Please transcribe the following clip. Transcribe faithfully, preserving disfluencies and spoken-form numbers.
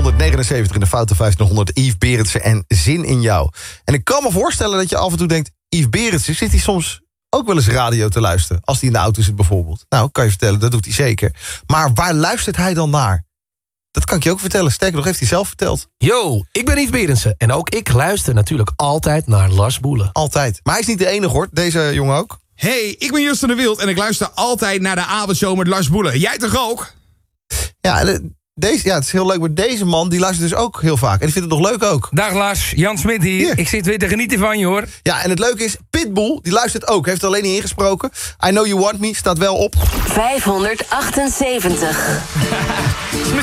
vijfhonderdnegenenzeventig in de Foute vijftienhonderd. Yves Berendsen en Zin in jou. En ik kan me voorstellen dat je af en toe denkt... Yves Berendsen, zit hij soms ook wel eens radio te luisteren? Als hij in de auto zit bijvoorbeeld. Nou, kan je vertellen, dat doet hij zeker. Maar waar luistert hij dan naar? Dat kan ik je ook vertellen. Sterker nog, heeft hij zelf verteld. Yo, ik ben Yves Berendsen. En ook ik luister natuurlijk altijd naar Lars Boelen. Altijd. Maar hij is niet de enige hoor. Deze jongen ook. Hey, ik ben Justin de Wild en ik luister altijd naar de avondshow met Lars Boelen. Jij toch ook? Ja, en deze, ja, het is heel leuk. Maar deze man, die luistert dus ook heel vaak. En die vindt het nog leuk ook. Dag Lars, Jan Smit hier. Hier. Ik zit weer te genieten van je hoor. Ja, en het leuke is, Pitbull, die luistert ook. Heeft er alleen niet ingesproken. I Know You Want Me staat wel op. vijfhonderdachtenzeventig.